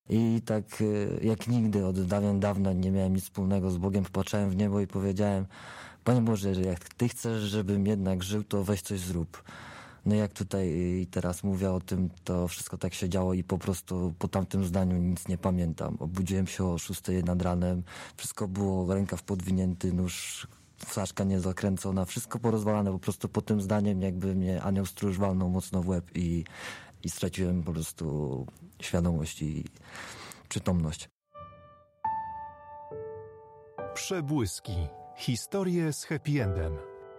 I tak jak nigdy od dawien dawna nie miałem nic wspólnego z Bogiem, popatrzyłem w niebo i powiedziałem: Panie Boże, że jak Ty chcesz, żebym jednak żył, to weź coś zrób. No jak tutaj i teraz mówię o tym, to wszystko tak się działo i po prostu po tamtym zdaniu nic nie pamiętam. Obudziłem się o 6 nad ranem, wszystko było, rękaw podwinięty, nóż, flaszka niezakręcona, wszystko porozwalane po prostu po tym zdaniem, jakby mnie anioł stróż walnął mocno w łeb i straciłem po prostu świadomość i przytomność. Przebłyski. Historie z happy endem.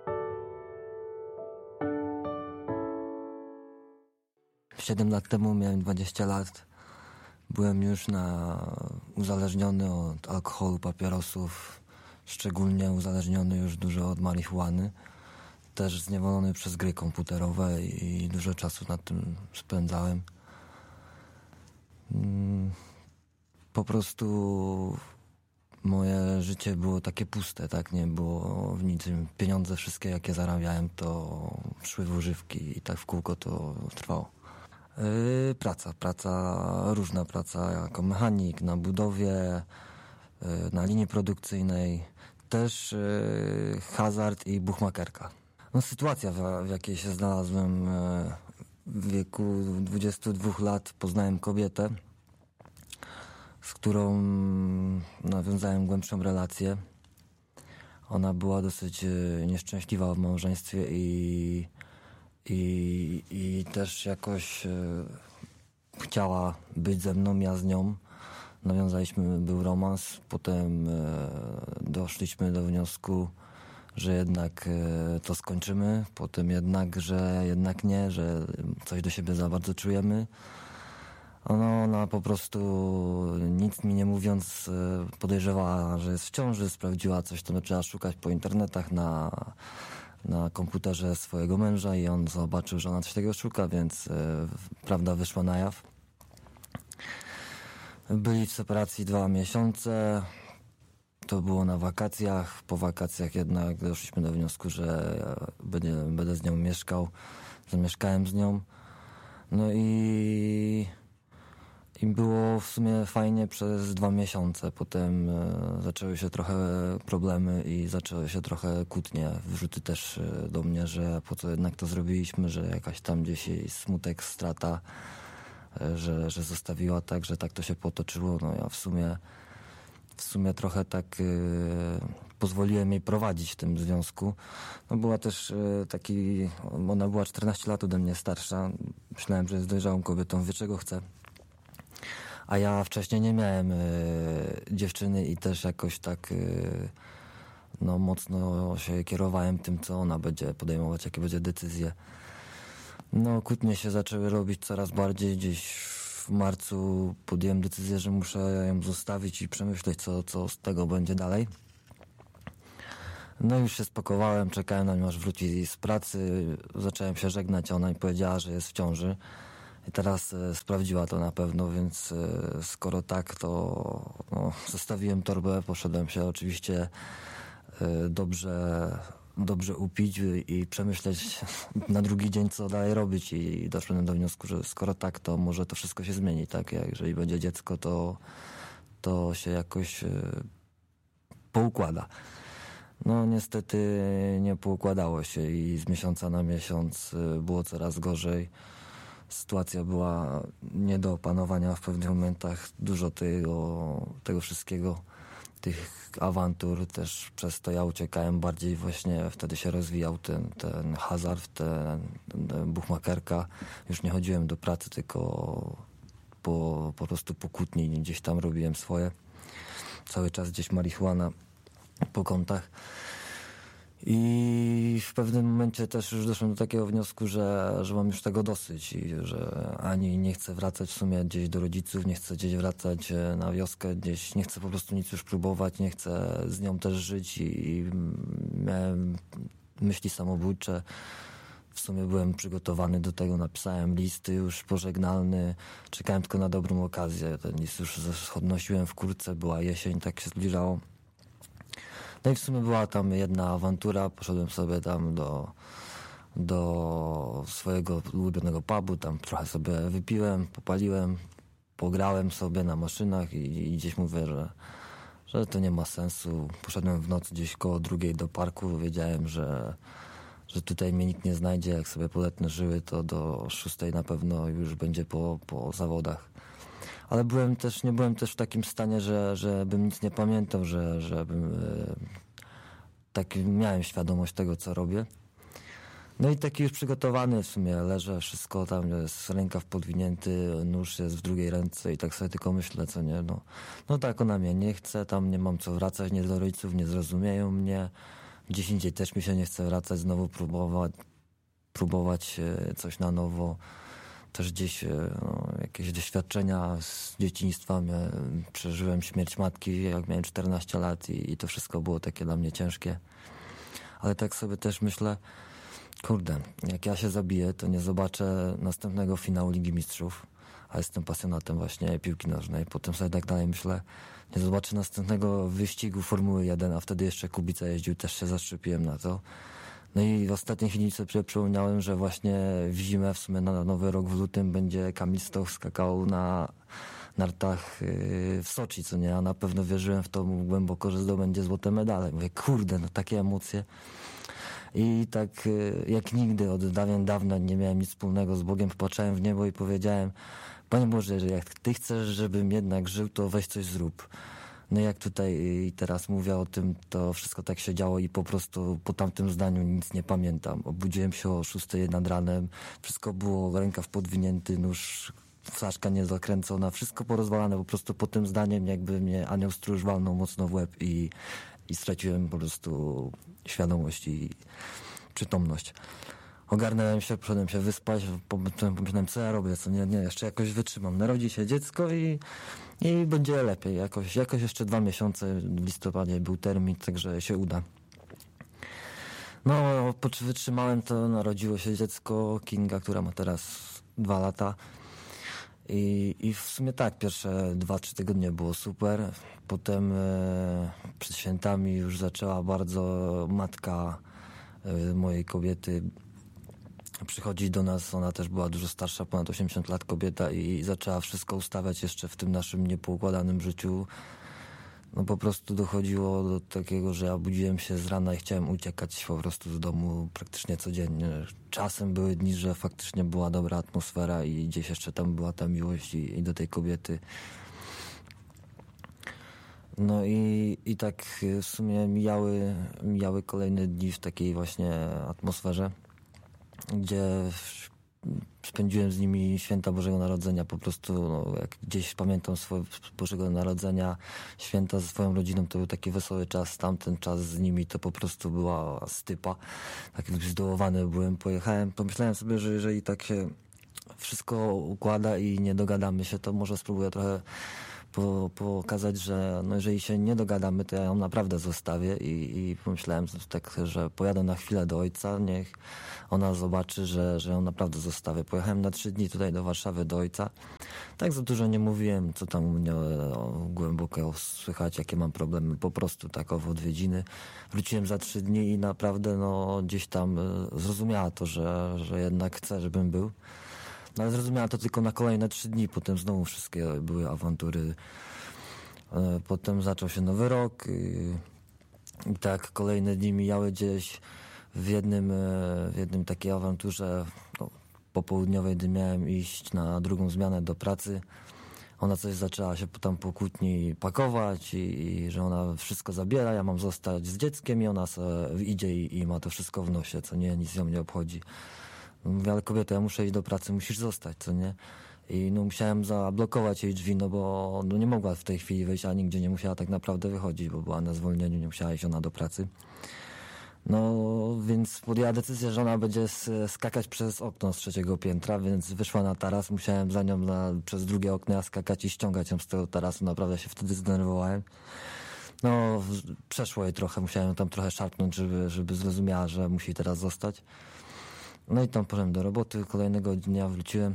Siedem lat temu miałem 20 lat. Byłem już uzależniony od alkoholu, papierosów, szczególnie uzależniony już dużo od marihuany. Też zniewolony przez gry komputerowe i dużo czasu nad tym spędzałem. Po prostu moje życie było takie puste, tak? Nie było w niczym. Pieniądze wszystkie, jakie zarabiałem, to szły w używki i tak w kółko to trwało. Różna praca jako mechanik, na budowie, na linii produkcyjnej, też hazard i buchmakerka. No, sytuacja, w jakiej się znalazłem w wieku 22 lat, poznałem kobietę, z którą nawiązałem głębszą relację. Ona była dosyć nieszczęśliwa w małżeństwie i też jakoś chciała być ze mną, ja z nią. Był romans, potem doszliśmy do wniosku, że jednak to skończymy, potem jednak, że jednak nie, że coś do siebie za bardzo czujemy. Ona po prostu nic mi nie mówiąc podejrzewała, że jest w ciąży, sprawdziła coś, to trzeba szukać po internetach na komputerze swojego męża i on zobaczył, że ona coś takiego szuka, więc prawda wyszła na jaw. Byli w separacji 2 miesiące, to było na wakacjach. Po wakacjach jednak doszliśmy do wniosku, że będę z nią mieszkał. Zamieszkałem z nią. No i było w sumie fajnie przez 2 miesiące. Potem zaczęły się trochę problemy i zaczęły się trochę kłótnie. Wrzuty też do mnie, że po co jednak to zrobiliśmy, że jakaś tam gdzieś jej smutek, strata, że zostawiła tak, że tak to się potoczyło. No ja w sumie trochę tak pozwoliłem jej prowadzić w tym związku. No była też ona była 14 lat ode mnie starsza. Myślałem, że jest dojrzałą kobietą, wie czego chce. A ja wcześniej nie miałem dziewczyny i też jakoś tak mocno się kierowałem tym, co ona będzie podejmować, jakie będzie decyzje. No, kłótnie się zaczęły robić coraz bardziej. Gdzieś w marcu podjąłem decyzję, że muszę ją zostawić i przemyśleć, co z tego będzie dalej. No już się spakowałem, czekałem na nią, aż wróci z pracy. Zacząłem się żegnać, ona mi powiedziała, że jest w ciąży. I teraz sprawdziła to na pewno, więc skoro tak, to zostawiłem torbę, poszedłem się oczywiście dobrze upić i przemyśleć na drugi dzień, co dalej robić, i doszedłem do wniosku, że skoro tak, to może to wszystko się zmieni, tak? Jeżeli będzie dziecko, to się jakoś poukłada. No niestety nie poukładało się i z miesiąca na miesiąc było coraz gorzej. Sytuacja była nie do opanowania w pewnych momentach. Dużo tego wszystkiego, tych awantur, też przez to ja uciekałem bardziej. Właśnie wtedy się rozwijał ten hazard, ten buchmakerka. Już nie chodziłem do pracy, tylko po prostu po kłótni gdzieś tam robiłem swoje. Cały czas gdzieś marihuana po kątach. I w pewnym momencie też już doszłem do takiego wniosku, że mam już tego dosyć i że ani nie chcę wracać w sumie gdzieś do rodziców, nie chcę gdzieś wracać na wioskę, gdzieś nie chcę po prostu nic już próbować, nie chcę z nią też żyć i miałem myśli samobójcze. W sumie byłem przygotowany do tego, napisałem listy już pożegnalny, czekałem tylko na dobrą okazję. Ten list już odnosiłem w kurtce, była jesień, tak się zbliżało. No i w sumie była tam jedna awantura, poszedłem sobie tam do swojego ulubionego pubu, tam trochę sobie wypiłem, popaliłem, pograłem sobie na maszynach i gdzieś mówię, że to nie ma sensu. Poszedłem w nocy gdzieś koło 2 do parku, wiedziałem, że tutaj mnie nikt nie znajdzie, jak sobie poletnę żyły, to do 6 na pewno już będzie po zawodach. Ale nie byłem też w takim stanie, że bym nic nie pamiętał, że bym tak miałem świadomość tego, co robię. No i taki już przygotowany w sumie leżę, wszystko tam jest, rękaw podwinięty, nóż jest w drugiej ręce i tak sobie tylko myślę, co nie, no tak ona mnie nie chce, tam nie mam co wracać, nie do rodziców, nie zrozumieją mnie, gdzieś indziej też mi się nie chce wracać, znowu próbować coś na nowo. Też gdzieś jakieś doświadczenia z dzieciństwa. Przeżyłem śmierć matki, jak miałem 14 lat i to wszystko było takie dla mnie ciężkie. Ale tak sobie też myślę, kurde, jak ja się zabiję, to nie zobaczę następnego finału Ligi Mistrzów, a jestem pasjonatem właśnie piłki nożnej. Potem sobie tak dalej myślę, nie zobaczę następnego wyścigu Formuły 1, a wtedy jeszcze Kubica jeździł, też się zaszczepiłem na to. No i w ostatniej chwili sobie przypomniałem, że właśnie w zimę, w sumie na Nowy Rok w lutym będzie Kamil Stoch skakał na nartach w Soczi, co nie? A na pewno wierzyłem w to głęboko, że zdobędzie złote medale. Mówię, kurde, no takie emocje. I tak jak nigdy od dawna nie miałem nic wspólnego z Bogiem, popatrzyłem w niebo i powiedziałem, Panie Boże, że jak Ty chcesz, żebym jednak żył, to weź coś zrób. No jak tutaj teraz mówię o tym, to wszystko tak się działo i po prostu po tamtym zdaniu nic nie pamiętam. Obudziłem się o 6 nad ranem, wszystko było, rękaw podwinięty, nóż, flaszka niezakręcona, wszystko porozwalane, po prostu po tym zdaniem jakby mnie anioł stróż walnął mocno w łeb i straciłem po prostu świadomość i przytomność. Ogarnąłem się, poszedłem się wyspać, pomyślałem, co ja robię, co nie, jeszcze jakoś wytrzymam. Narodzi się dziecko i będzie lepiej. Jakoś jeszcze 2 miesiące, w listopadzie był termin, także się uda. No, wytrzymałem to, narodziło się dziecko Kinga, która ma teraz 2 lata. I w sumie tak, pierwsze 2-3 tygodnie było super. Potem przed świętami już zaczęła bardzo matka mojej kobiety przychodzić do nas. Ona też była dużo starsza, ponad 80 lat kobieta i zaczęła wszystko ustawiać jeszcze w tym naszym niepoukładanym życiu. No po prostu dochodziło do takiego, że ja budziłem się z rana i chciałem uciekać po prostu z domu praktycznie codziennie. Czasem były dni, że faktycznie była dobra atmosfera i gdzieś jeszcze tam była ta miłość i do tej kobiety. No i tak w sumie mijały kolejne dni w takiej właśnie atmosferze, gdzie spędziłem z nimi święta Bożego Narodzenia. Po prostu jak gdzieś pamiętam swoje Bożego Narodzenia, święta ze swoją rodziną, to był taki wesoły czas. Tamten czas z nimi to po prostu była stypa. Tak zdołowany byłem, pojechałem. Pomyślałem sobie, że jeżeli tak się wszystko układa i nie dogadamy się, to może spróbuję trochę pokazać, że no jeżeli się nie dogadamy, to ja ją naprawdę zostawię i pomyślałem tak, że pojadę na chwilę do ojca, niech ona zobaczy, że ją naprawdę zostawię. Pojechałem na 3 dni tutaj do Warszawy do ojca. Tak za dużo nie mówiłem, co tam u mnie głęboko słychać, jakie mam problemy. Po prostu tak w odwiedziny. Wróciłem za 3 dni i naprawdę gdzieś tam zrozumiała to, że jednak chce, żebym był. No ale zrozumiała to tylko na kolejne 3 dni, potem znowu wszystkie były awantury. Potem zaczął się Nowy Rok i tak kolejne dni mijały gdzieś w jednym takiej awanturze popołudniowej, gdy miałem iść na drugą zmianę do pracy. Ona coś zaczęła się tam po kłótni pakować i że ona wszystko zabiera, ja mam zostać z dzieckiem i ona idzie i ma to wszystko w nosie, co nie, nic ją nie obchodzi. Mówię, ale kobieta, ja muszę iść do pracy, musisz zostać, co nie? I musiałem zablokować jej drzwi, bo nie mogła w tej chwili wyjść, a nigdzie nie musiała tak naprawdę wychodzić, bo była na zwolnieniu, nie musiała iść ona do pracy. No, więc podjęła decyzję, że ona będzie skakać przez okno z 3. piętra, więc wyszła na taras, musiałem za nią przez drugie okno skakać i ściągać ją z tego tarasu, naprawdę się wtedy zdenerwowałem. No, przeszło jej trochę, musiałem tam trochę szarpnąć, żeby zrozumiała, że musi teraz zostać. No i tam poszedłem do roboty, kolejnego dnia wróciłem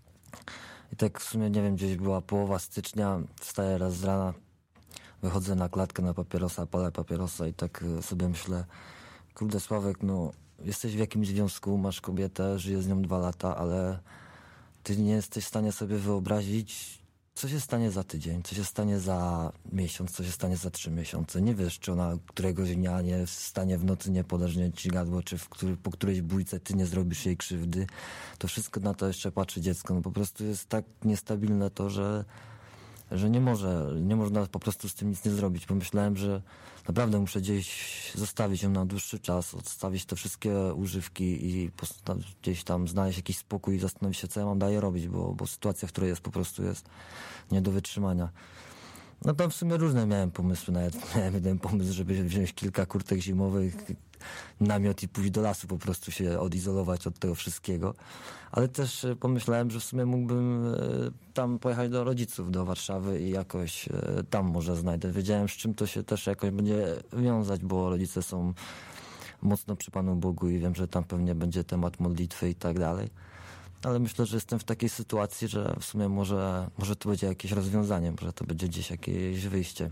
i tak w sumie, nie wiem, gdzieś była połowa stycznia, wstaję raz z rana, wychodzę na klatkę na papierosa, palę papierosa i tak sobie myślę, kurde Sławek, jesteś w jakimś związku, masz kobietę, żyjesz z nią 2 lata, ale ty nie jesteś w stanie sobie wyobrazić, co się stanie za tydzień, co się stanie za miesiąc, co się stanie za 3 miesiące. Nie wiesz, czy ona któregoś dnia nie wstanie w nocy, nie podarznie ci gadło, czy po którejś bójce ty nie zrobisz jej krzywdy. To wszystko na to jeszcze patrzy dziecko. No po prostu jest tak niestabilne to, że nie można po prostu z tym nic nie zrobić. Pomyślałem, że naprawdę muszę gdzieś zostawić ją na dłuższy czas, odstawić te wszystkie używki i gdzieś tam znaleźć jakiś spokój i zastanowić się, co ja mam dalej robić, bo sytuacja, w której jest, po prostu jest nie do wytrzymania. No tam w sumie różne miałem pomysły, nawet miałem jeden pomysł, żeby wziąć kilka kurtek zimowych, namiot i pójść do lasu, po prostu się odizolować od tego wszystkiego. Ale też pomyślałem, że w sumie mógłbym tam pojechać do rodziców, do Warszawy i jakoś tam może znajdę. Wiedziałem, z czym to się też jakoś będzie wiązać, bo rodzice są mocno przy Panu Bogu i wiem, że tam pewnie będzie temat modlitwy i tak dalej. Ale myślę, że jestem w takiej sytuacji, że w sumie może to będzie jakieś rozwiązanie, może to będzie gdzieś jakieś wyjście.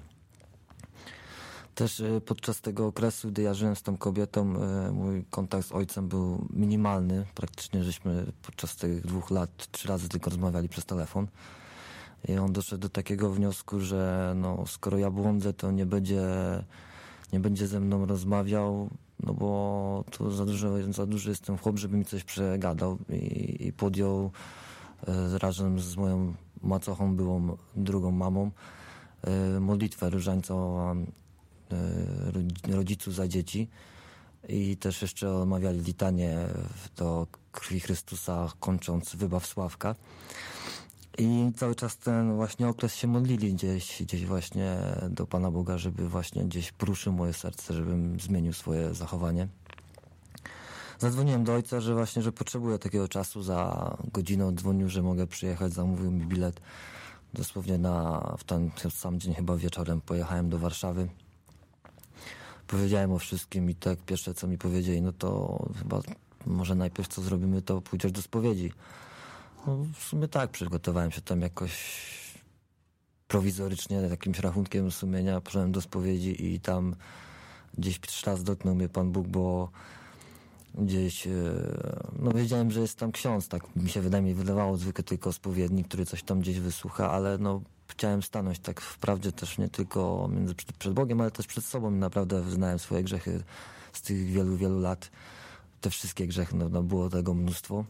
Też podczas tego okresu, gdy ja żyłem z tą kobietą, mój kontakt z ojcem był minimalny. Praktycznie żeśmy podczas tych 2 lat 3 razy tylko rozmawiali przez telefon. I on doszedł do takiego wniosku, że no, skoro ja błądzę, to nie będzie ze mną rozmawiał, no bo to za duży jestem chłop, żeby mi coś przegadał. I podjął razem z moją macochą, byłą drugą mamą, modlitwę różańcową rodziców za dzieci i też jeszcze omawiali litanię do krwi Chrystusa, kończąc wybaw Sławka. I cały czas ten właśnie okres się modlili gdzieś właśnie do Pana Boga, żeby właśnie gdzieś poruszył moje serce, żebym zmienił swoje zachowanie. Zadzwoniłem do ojca, że potrzebuję takiego czasu. Za godzinę oddzwonił, że mogę przyjechać, zamówił mi bilet. Dosłownie w ten sam dzień chyba wieczorem pojechałem do Warszawy. Powiedziałem o wszystkim i tak pierwsze co mi powiedzieli, no to chyba może najpierw co zrobimy, to pójdziesz do spowiedzi. No, w sumie tak, przygotowałem się tam jakoś prowizorycznie, jakimś rachunkiem sumienia, poszedłem do spowiedzi i tam gdzieś 3 raz dotknął mnie Pan Bóg, bo gdzieś, no wiedziałem, że jest tam ksiądz, tak mi się wydawało zwykle tylko spowiednik, który coś tam gdzieś wysłucha, ale no chciałem stanąć tak wprawdzie też nie tylko przed Bogiem, ale też przed sobą i naprawdę wyznałem swoje grzechy z tych wielu, wielu lat. Te wszystkie grzechy, no było tego mnóstwo.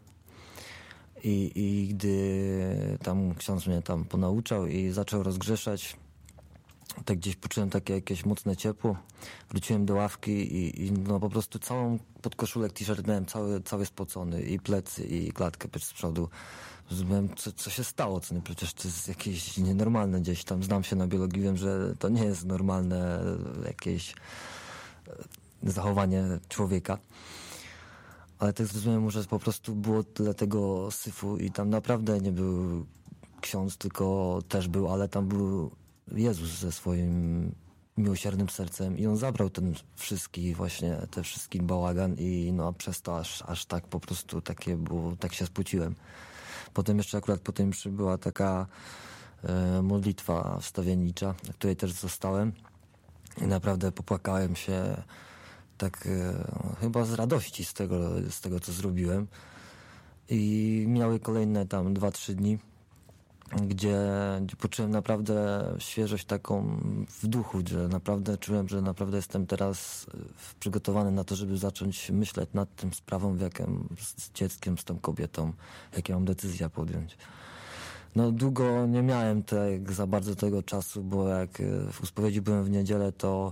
I gdy tam ksiądz mnie tam ponauczał i zaczął rozgrzeszać, tak gdzieś poczułem takie jakieś mocne ciepło. Wróciłem do ławki i no po prostu całą podkoszulek, t-shirt miałem cały spocony i plecy i klatkę z przodu. Zrozumiałem, co się stało, co nie, przecież to jest jakieś nienormalne gdzieś tam. Znam się na biologii, wiem, że to nie jest normalne jakieś zachowanie człowieka. Ale tak zrozumiałem, że po prostu było tyle tego syfu i tam naprawdę nie był ksiądz, tylko też był, ale tam był Jezus ze swoim miłosiernym sercem i on zabrał ten wszystki bałagan i no przez to aż tak po prostu takie było, tak się spłuciłem. Potem jeszcze akurat po tej mszy była taka modlitwa wstawiennicza, na której też zostałem i naprawdę popłakałem się tak chyba z radości z tego co zrobiłem. I miały kolejne tam 2-3 dni, gdzie poczułem naprawdę świeżość taką w duchu, że naprawdę czułem, że naprawdę jestem teraz przygotowany na to, żeby zacząć myśleć nad tym sprawą, z dzieckiem, z tą kobietą, jakie mam decyzję podjąć. No długo nie miałem za bardzo tego czasu, bo jak w spowiedzi byłem w niedzielę, to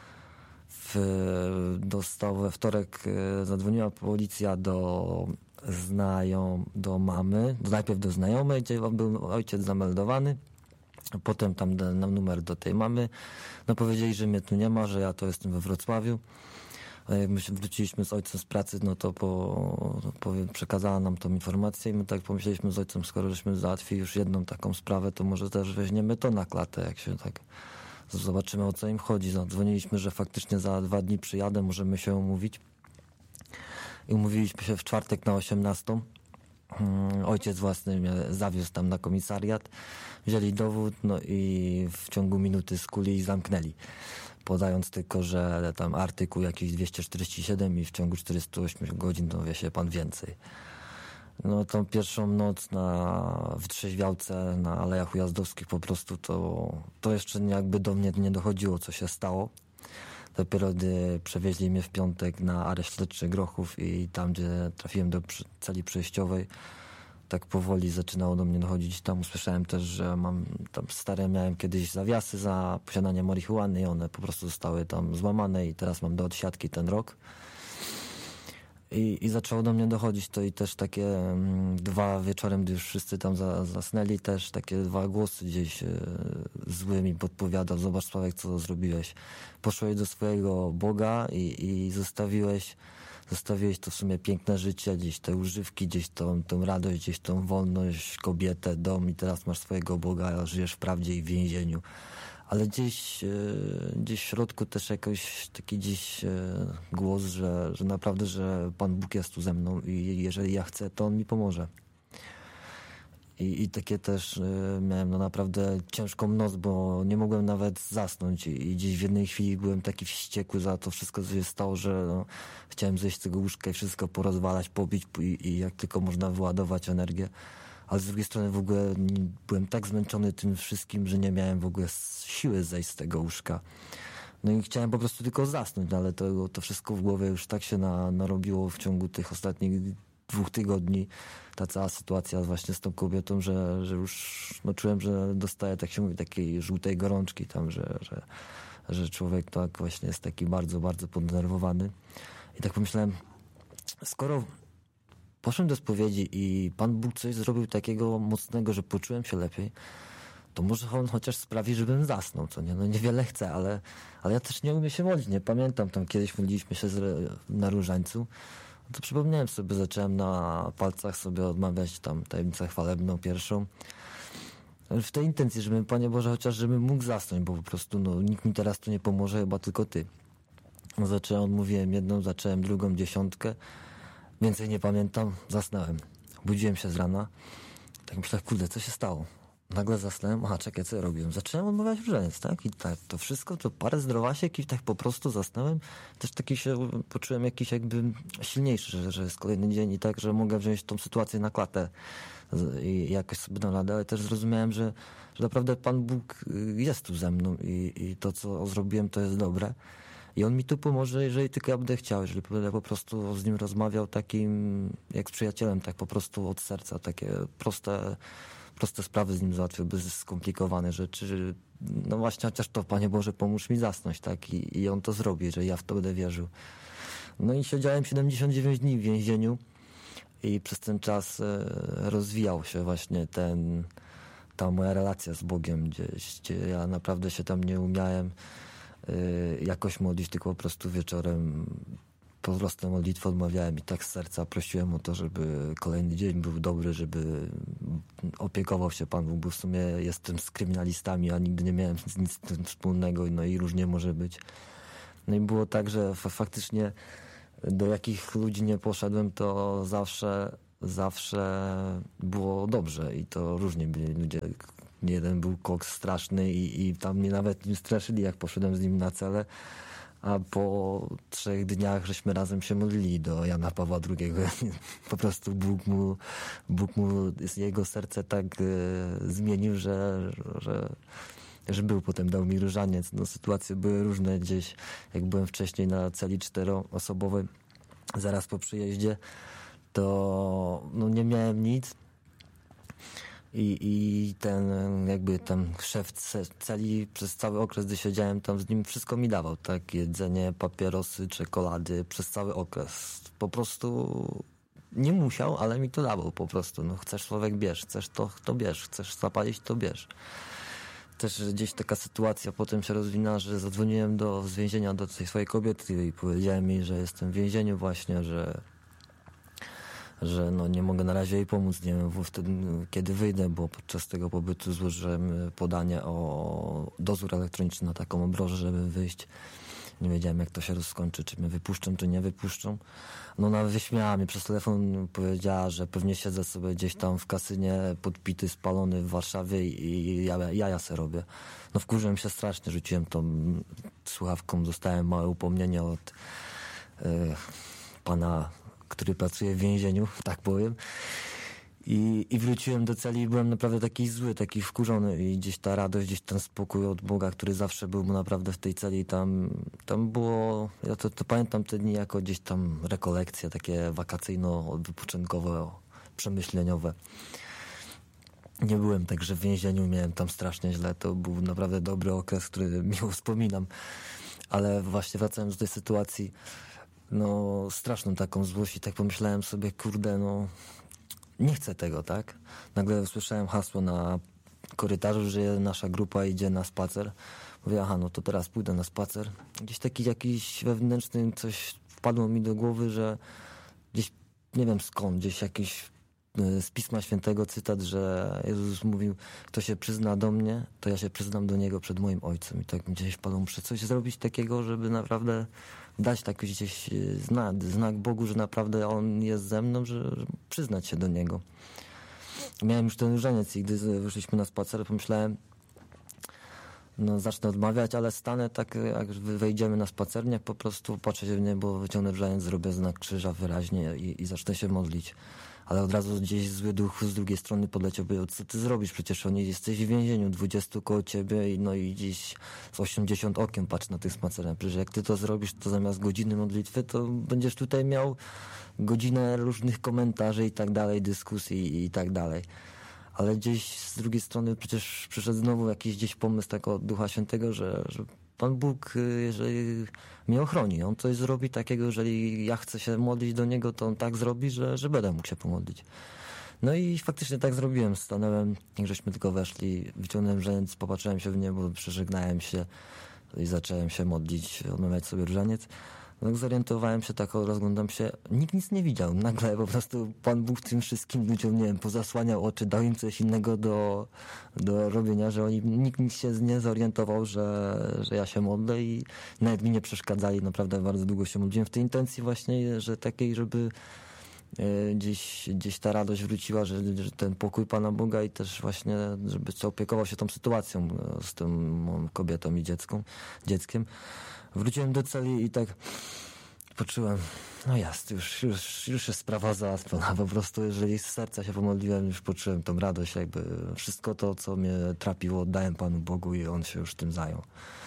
we wtorek zadzwoniła policja do mamy, najpierw do znajomej, gdzie był ojciec zameldowany, potem tam dałem numer do tej mamy. No powiedzieli, że mnie tu nie ma, że ja to jestem we Wrocławiu. Jak my się wróciliśmy z ojcem z pracy, no to przekazała nam tą informację i my tak pomyśleliśmy z ojcem, skoro żeśmy załatwili już jedną taką sprawę, to może też weźmiemy to na klatę, jak się tak zobaczymy, o co im chodzi. Zadzwoniliśmy, że faktycznie za 2 dni przyjadę, możemy się umówić. I umówiliśmy się w czwartek na 18:00. Ojciec własny mnie zawiózł tam na komisariat. Wzięli dowód, no i w ciągu minuty skuli i zamknęli. Podając tylko, że tam artykuł jakiś 247 i w ciągu 48 godzin dowie się pan więcej. No tą pierwszą noc na wytrzeźwiałce na Alejach Ujazdowskich po prostu to jeszcze jakby do mnie nie dochodziło, co się stało. Dopiero gdy przewieźli mnie w piątek na areszt śledczy Grochów i tam, gdzie trafiłem do celi przejściowej, tak powoli zaczynało do mnie dochodzić. Tam usłyszałem też, że miałem kiedyś zawiasy za posiadanie marihuany i one po prostu zostały tam złamane i teraz mam do odsiadki ten rok. I zaczęło do mnie dochodzić to i też takie dwa wieczorem, gdy już wszyscy tam zasnęli, też takie dwa głosy gdzieś zły mi podpowiadał: zobacz, Sławek, co zrobiłeś. Poszłeś do swojego Boga i zostawiłeś to w sumie piękne życie, gdzieś te używki, gdzieś tą radość, gdzieś tą wolność, kobietę, dom i teraz masz swojego Boga, a żyjesz w prawdzie i w więzieniu. Ale gdzieś w środku też jakoś taki głos, że naprawdę, że Pan Bóg jest tu ze mną i jeżeli ja chcę, to On mi pomoże. I takie też miałem naprawdę ciężką noc, bo nie mogłem nawet zasnąć i gdzieś w jednej chwili byłem taki wściekły za to wszystko, co się stało, że chciałem zejść z tego łóżka i wszystko porozwalać, pobić i jak tylko można wyładować energię. Ale z drugiej strony w ogóle byłem tak zmęczony tym wszystkim, że nie miałem w ogóle siły zejść z tego łóżka. No i chciałem po prostu tylko zasnąć, ale to wszystko w głowie już tak się narobiło w ciągu tych ostatnich 2 tygodni. Ta cała sytuacja właśnie z tą kobietą, że już czułem, że dostaję, tak się mówi, takiej żółtej gorączki tam, że człowiek tak właśnie jest taki bardzo, bardzo poddenerwowany. I tak pomyślałem, skoro poszedłem do spowiedzi i Pan Bóg coś zrobił takiego mocnego, że poczułem się lepiej, to może On chociaż sprawi, żebym zasnął, co nie? No niewiele chcę, ale ja też nie umiem się modlić, nie? Pamiętam, tam kiedyś modliliśmy się na różańcu, to przypomniałem sobie, zacząłem na palcach sobie odmawiać tam tajemnicę chwalebną pierwszą. W tej intencji, żebym, Panie Boże, chociaż żebym mógł zasnąć, bo po prostu nikt mi teraz tu nie pomoże, chyba tylko Ty. Odmówiłem jedną, zacząłem drugą, 10. Więcej nie pamiętam, zasnąłem. Budziłem się z rana, tak myślałem, kurde, co się stało? Nagle zasnąłem, czekaj, co ja robiłem? Zacząłem odmawiać różaniec, tak? I tak, to wszystko, to parę zdrowasiek i tak po prostu zasnąłem. Też taki się poczułem jakiś jakby silniejszy, że jest kolejny dzień i tak, że mogę wziąć tą sytuację na klatę i jakoś sobie dam radę, ale też zrozumiałem, że naprawdę Pan Bóg jest tu ze mną i to, co zrobiłem, to jest dobre. I On mi tu pomoże, jeżeli tylko ja będę chciał, jeżeli będę po prostu z Nim rozmawiał takim, jak z przyjacielem, tak po prostu od serca, takie proste sprawy z Nim załatwił, bez skomplikowane rzeczy. No właśnie, chociaż to, Panie Boże, pomóż mi zasnąć, tak? I On to zrobi, że ja w to będę wierzył. No i siedziałem 79 dni w więzieniu i przez ten czas rozwijał się właśnie ta moja relacja z Bogiem, gdzie ja naprawdę się tam nie umiałem jakoś modlić, tylko po prostu wieczorem po prostu modlitwę odmawiałem i tak z serca prosiłem o to, żeby kolejny dzień był dobry, żeby opiekował się Pan Bóg, bo w sumie jestem z kryminalistami, a nigdy nie miałem nic z tym wspólnego, no i różnie może być. No i było tak, że faktycznie do jakich ludzi nie poszedłem, to zawsze było dobrze i to różnie byli ludzie. Jeden był koks straszny i tam mnie nawet nim straszyli, jak poszedłem z nim na celę, a po 3 dniach żeśmy razem się modlili do Jana Pawła II. Po prostu Bóg mu jego serce tak zmienił, że był. Potem dał mi różaniec. No, sytuacje były różne gdzieś, jak byłem wcześniej na celi 4-osobowej, zaraz po przyjeździe, to nie miałem nic. I ten szef celi przez cały okres, gdy siedziałem tam z nim, wszystko mi dawał, tak? Jedzenie, papierosy, czekolady, przez cały okres. Po prostu nie musiał, ale mi to dawał po prostu. Chcesz, Sławek, bierz, chcesz to bierz, chcesz zapalić, to bierz. Też gdzieś taka sytuacja potem się rozwinęła, że zadzwoniłem z więzienia do tej swojej kobiety i powiedziałem jej, że jestem w więzieniu właśnie, że nie mogę na razie jej pomóc, nie wiem wtedy, kiedy wyjdę, bo podczas tego pobytu złożyłem podanie o dozór elektroniczny na taką obrożę, żeby wyjść. Nie wiedziałem, jak to się rozkończy, czy mnie wypuszczą, czy nie wypuszczą. Ona wyśmiała mnie przez telefon, powiedziała, że pewnie siedzę sobie gdzieś tam w kasynie, podpity, spalony w Warszawie i jaja se robię. Wkurzyłem się strasznie, rzuciłem tą słuchawką, dostałem małe upomnienie od pana, który pracuje w więzieniu, tak powiem. I wróciłem do celi i byłem naprawdę taki zły, taki wkurzony i gdzieś ta radość, gdzieś ten spokój od Boga, który zawsze był naprawdę w tej celi, tam było, ja to pamiętam te dni jako gdzieś tam rekolekcje, takie wakacyjno-wypoczynkowe, przemyśleniowe. Nie byłem także w więzieniu, miałem tam strasznie źle, to był naprawdę dobry okres, który miło wspominam, ale właśnie wracając do tej sytuacji, no straszną taką złość i tak pomyślałem sobie, kurde, no nie chcę tego, tak? Nagle usłyszałem hasło na korytarzu, że nasza grupa idzie na spacer. Mówię, aha, no to teraz pójdę na spacer. Gdzieś taki jakiś wewnętrzny coś wpadło mi do głowy, że gdzieś, nie wiem skąd, gdzieś jakiś z Pisma Świętego cytat, że Jezus mówił, kto się przyzna do mnie, to ja się przyznam do Niego przed moim Ojcem. I tak mi gdzieś wpadło, muszę coś zrobić takiego, żeby naprawdę dać taki gdzieś znak Bogu, że naprawdę On jest ze mną, że przyznać się do Niego. Miałem już ten różaniec i gdy wyszliśmy na spacer, pomyślałem, no zacznę odmawiać, ale stanę tak, jak wejdziemy na spacerniak, po prostu patrzę się w niebo, wyciągnę różaniec, zrobię znak krzyża wyraźnie i zacznę się modlić. Ale od razu gdzieś zły duch z drugiej strony podleciał, powiedział, co ty zrobisz? Przecież oni jesteś w więzieniu, 20 koło ciebie i gdzieś z 80 okiem patrz na tych spacerach. Przecież jak ty to zrobisz, to zamiast godziny modlitwy, to będziesz tutaj miał godzinę różnych komentarzy i tak dalej, dyskusji i tak dalej. Ale gdzieś z drugiej strony przecież przyszedł znowu jakiś gdzieś pomysł tego Ducha Świętego, że Pan Bóg, jeżeli mnie ochroni, On coś zrobi takiego, jeżeli ja chcę się modlić do Niego, to On tak zrobi, że będę mógł się pomodlić. No i faktycznie tak zrobiłem. Stanąłem, jak żeśmy tylko weszli, wyciągnąłem różaniec, popatrzyłem się w niebo, przeżegnałem się i zacząłem się modlić, odmawiać sobie różaniec. No, zorientowałem się, tak rozglądam się, nikt nic nie widział. Nagle po prostu Pan Bóg tym wszystkim ludziom, nie wiem, pozasłaniał oczy, dał im coś innego do robienia, że nikt się nie zorientował, że ja się modlę i nawet mi nie przeszkadzali. Naprawdę bardzo długo się modliłem w tej intencji właśnie, że takiej, żeby gdzieś ta radość wróciła, że ten pokój Pana Boga i też właśnie, żeby opiekował się tą sytuacją z tą kobietą i dzieckiem. Wróciłem do celi i tak poczułem, no jest, już jest sprawa załatwiona. Po prostu, jeżeli z serca się pomodliłem, już poczułem tą radość, jakby wszystko to, co mnie trapiło, oddałem Panu Bogu i On się już tym zajął.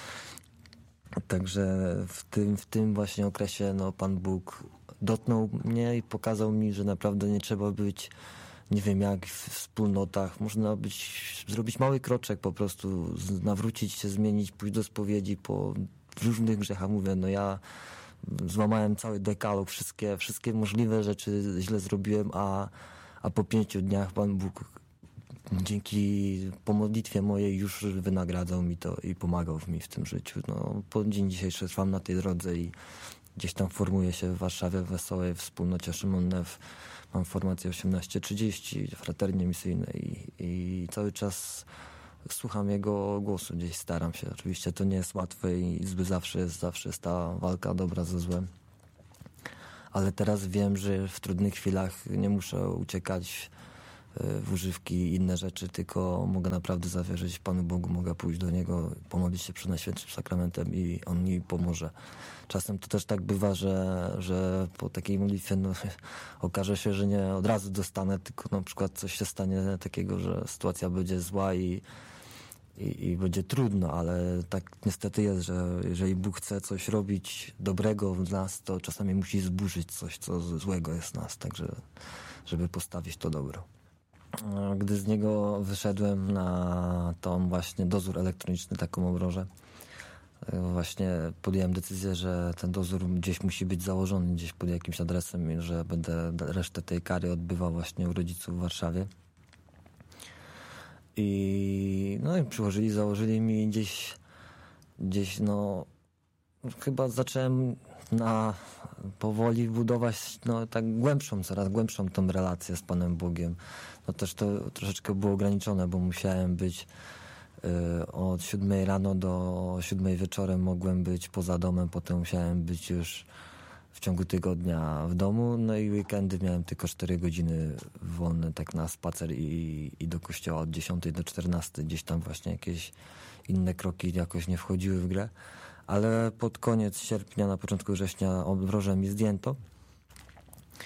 Także w tym właśnie okresie no, Pan Bóg dotknął mnie i pokazał mi, że naprawdę nie trzeba być, nie wiem jak w wspólnotach, można zrobić mały kroczek po prostu, nawrócić się, zmienić, pójść do spowiedzi po różnych grzechach. Mówię, no ja złamałem cały dekalog, wszystkie możliwe rzeczy źle zrobiłem, a po 5 dniach Pan Bóg dzięki modlitwie mojej już wynagradzał mi to i pomagał mi w tym życiu. No, po dzień dzisiejszy trwam na tej drodze i gdzieś tam formuję się w Warszawie w wesołej wspólnocie Szymon Nef. Mam formację 18:30, fraternie misyjnej i cały czas słucham jego głosu, gdzieś staram się. Oczywiście to nie jest łatwe i zawsze jest ta walka dobra ze złem. Ale teraz wiem, że w trudnych chwilach nie muszę uciekać w używki i inne rzeczy, tylko mogę naprawdę zawierzyć Panu Bogu, mogę pójść do Niego, pomodlić się przed Najświętszym Sakramentem i On mi pomoże. Czasem to też tak bywa, że po takiej modlitwie no, okaże się, że nie od razu dostanę, tylko na przykład coś się stanie takiego, że sytuacja będzie zła i będzie trudno, ale tak niestety jest, że jeżeli Bóg chce coś robić dobrego w nas, to czasami musi zburzyć coś, co złego jest w nas, także żeby postawić to dobro. Gdy z niego wyszedłem na tą właśnie dozór elektroniczny, taką obrożę, właśnie podjąłem decyzję, że ten dozór gdzieś musi być założony, gdzieś pod jakimś adresem i że będę resztę tej kary odbywał właśnie u rodziców w Warszawie. No i założyli mi gdzieś no chyba zacząłem powoli budować no tak coraz głębszą tą relację z Panem Bogiem. No też to troszeczkę było ograniczone, bo musiałem być od 7 rano do 7 wieczorem mogłem być poza domem, potem musiałem być już w ciągu tygodnia w domu, no i weekendy miałem tylko 4 godziny wolne tak na spacer i do kościoła od 10 do 14. Gdzieś tam właśnie jakieś inne kroki jakoś nie wchodziły w grę, ale pod koniec sierpnia, na początku września obrożę mi zdjęto.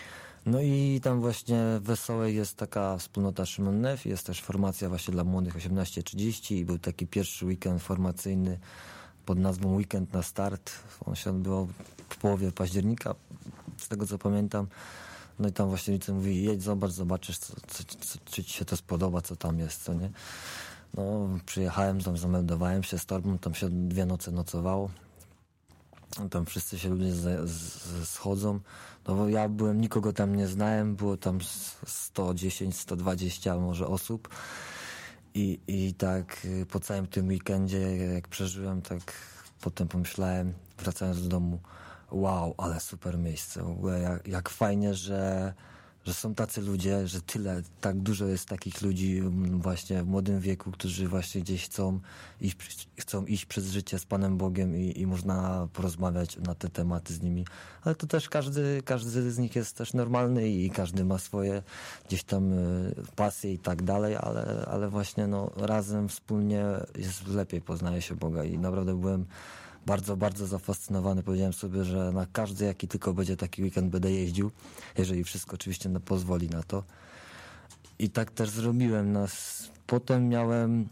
No i tam właśnie w Wesołej jest taka wspólnota Szymon Nef, jest też formacja właśnie dla młodych 18-30 i był taki pierwszy weekend formacyjny pod nazwą Weekend na Start. On się odbywał w połowie października, z tego co pamiętam. No i tam właśnie rodzice mówi, jedź, zobaczysz, czy ci się to spodoba, co tam jest, co nie. No, przyjechałem tam, zameldowałem się z torbą, tam się 2 noce nocowało. Tam wszyscy się ludzie schodzą. No bo ja nikogo tam nie znałem, było tam 110, 120 może osób. I tak po całym tym weekendzie, jak przeżyłem, tak potem pomyślałem, wracając do domu, wow, ale super miejsce. W ogóle jak fajnie, że są tacy ludzie, że tak dużo jest takich ludzi właśnie w młodym wieku, którzy właśnie gdzieś chcą iść przez życie z Panem Bogiem i można porozmawiać na te tematy z nimi. Ale to też każdy z nich jest też normalny i każdy ma swoje gdzieś tam pasje i tak dalej, ale właśnie razem, wspólnie jest lepiej, poznaje się Boga i naprawdę byłem bardzo, bardzo zafascynowany. Powiedziałem sobie, że na każdy, jaki tylko będzie taki weekend, będę jeździł, jeżeli wszystko oczywiście pozwoli na to. I tak też zrobiłem. Potem miałem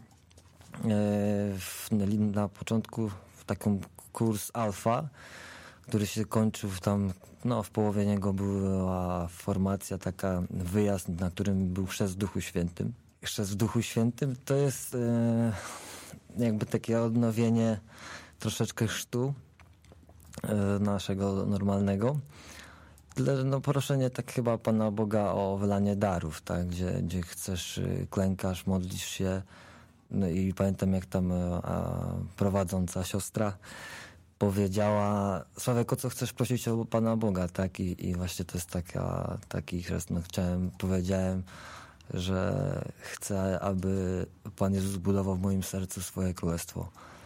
na początku taką kurs alfa, który się kończył tam, w połowie niego była formacja, taka wyjazd, na którym był chrzest w Duchu Świętym. Chrzest w Duchu Świętym to jest jakby takie odnowienie troszeczkę chrztu naszego normalnego. Proszenie tak chyba Pana Boga o wylanie darów, tak? Gdzie chcesz, klękasz, modlisz się. No i pamiętam, jak tam prowadząca siostra powiedziała: Sławek, o co chcesz prosić o Pana Boga, tak? I właśnie to jest taki chrzest. Powiedziałem, że chcę, aby Pan Jezus budował w moim sercu swoje królestwo.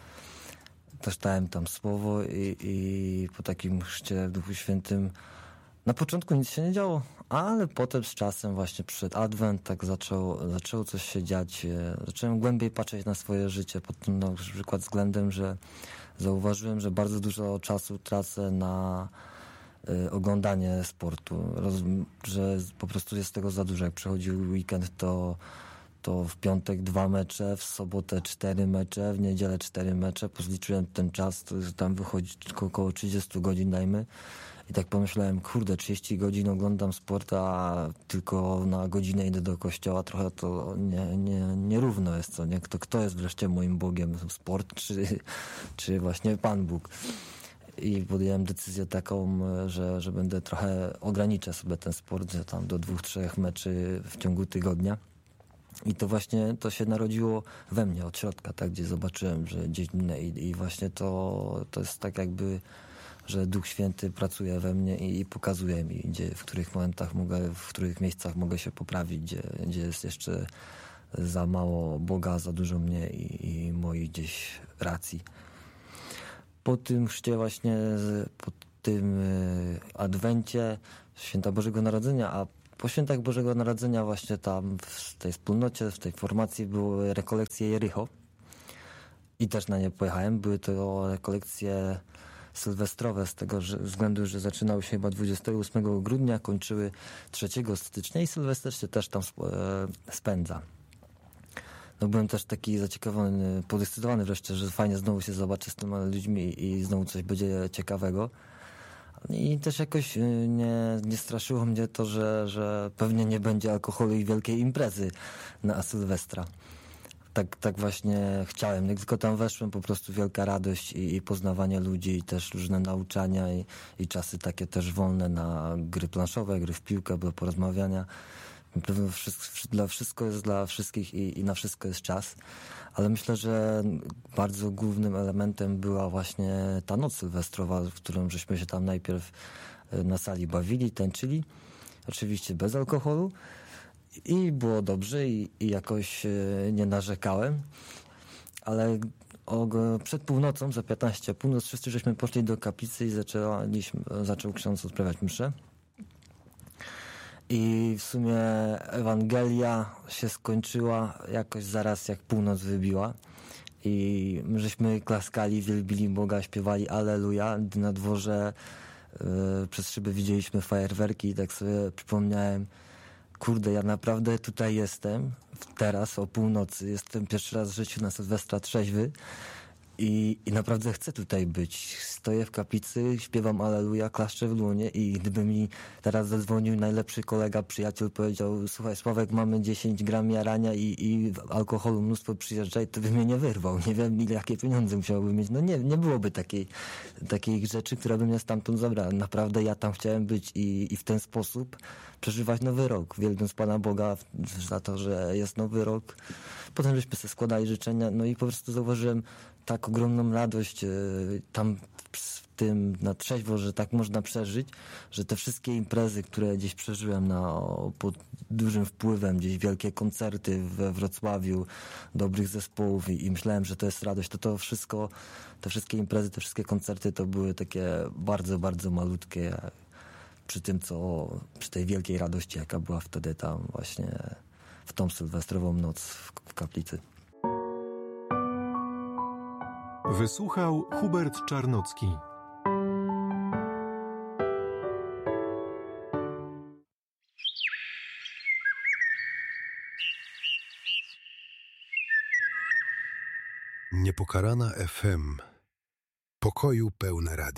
Też dałem tam słowo i po takim chrzcie w Duchu Świętym na początku nic się nie działo, ale potem z czasem właśnie przyszedł Adwent, tak zaczęło coś się dziać. Zacząłem głębiej patrzeć na swoje życie pod tym na przykład względem, że zauważyłem, że bardzo dużo czasu tracę na oglądanie sportu. Że po prostu jest tego za dużo. Jak przechodził weekend, to w piątek 2 mecze, w sobotę 4 mecze, w niedzielę 4 mecze. Pozliczyłem ten czas, to tam wychodzi około 30 godzin, dajmy. I tak pomyślałem, 30 godzin oglądam sport, a tylko na godzinę idę do kościoła. Trochę to nierówno jest, co nie? Kto jest wreszcie moim Bogiem? Sport czy właśnie Pan Bóg? I podjąłem decyzję taką, że będę ograniczę sobie ten sport, że tam do 2-3 meczy w ciągu tygodnia. I to właśnie to się narodziło we mnie od środka, tak, gdzie zobaczyłem, że gdzieś i właśnie to jest tak jakby, że Duch Święty pracuje we mnie i pokazuje mi, w których momentach w których miejscach mogę się poprawić, gdzie jest jeszcze za mało Boga, za dużo mnie i moich gdzieś racji. Po tym chrzcie właśnie, po tym Adwencie, Święta Bożego Narodzenia, a po Świętach Bożego Narodzenia właśnie tam w tej wspólnocie, w tej formacji były rekolekcje Jericho i też na nie pojechałem. Były to rekolekcje sylwestrowe z tego względu, że zaczynały się chyba 28 grudnia, kończyły 3 stycznia i Sylwester się też tam spędza. Byłem też taki zaciekawiony, podekscytowany wreszcie, że fajnie znowu się zobaczę z tymi ludźmi i znowu coś będzie ciekawego. I też jakoś nie straszyło mnie to, że pewnie nie będzie alkoholu i wielkiej imprezy na Sylwestra. Tak właśnie chciałem. Jak tylko tam weszłem, po prostu wielka radość i poznawanie ludzi i też różne nauczania i czasy takie też wolne na gry planszowe, gry w piłkę, do porozmawiania. Wszystko jest dla wszystkich i na wszystko jest czas. Ale myślę, że bardzo głównym elementem była właśnie ta noc sylwestrowa, w którą żeśmy się tam najpierw na sali bawili, tańczyli. Oczywiście bez alkoholu. I było dobrze i jakoś nie narzekałem. Ale przed północą, za 15 północ, wszyscy żeśmy poszli do kaplicy i zaczął ksiądz odprawiać mszę. I w sumie Ewangelia się skończyła jakoś zaraz jak północ wybiła i żeśmy klaskali, wielbili Boga, śpiewali Alleluja, gdy na dworze Przez szybę widzieliśmy fajerwerki i tak sobie przypomniałem, kurde, ja naprawdę tutaj jestem, teraz o północy, jestem pierwszy raz w życiu na Sylwestra trzeźwy i naprawdę chcę tutaj być. Stoję w kaplicy, śpiewam Alleluja, klaszczę w łonie i gdyby mi teraz zadzwonił najlepszy kolega, przyjaciel, powiedział: słuchaj Sławek, mamy 10 gram jarania i alkoholu mnóstwo, przyjeżdżaj, to by mnie nie wyrwał. Nie wiem, jakie pieniądze musiałbym mieć. No nie byłoby takiej rzeczy, która by mnie stamtąd zabrała. Naprawdę ja tam chciałem być i w ten sposób przeżywać nowy rok, wielbiąc Pana Boga za to, że jest nowy rok. Potem żeśmy sobie składali życzenia, no i po prostu zauważyłem tak ogromną radość tam w tym na trzeźwo, że tak można przeżyć, że te wszystkie imprezy, które gdzieś przeżyłem pod dużym wpływem, gdzieś wielkie koncerty we Wrocławiu, dobrych zespołów i myślałem, że to jest radość, to wszystko, te wszystkie imprezy, te wszystkie koncerty to były takie bardzo, bardzo malutkie przy tej wielkiej radości, jaka była wtedy tam właśnie w tą sylwestrową noc w kaplicy. Wysłuchał Hubert Czarnocki. Niepokalana FM. Pokoju pełne radio.